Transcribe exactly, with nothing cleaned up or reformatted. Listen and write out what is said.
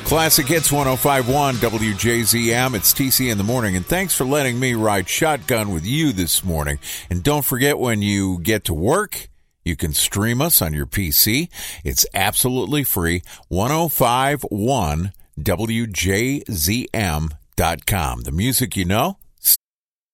Classic Hits one oh five point one W J Z M. It's T C in the morning, and thanks for letting me ride shotgun with you this morning. And don't forget, when you get to work, you can stream us on your P C. It's absolutely free. ten fifty-one W J Z M dot com. The music you know,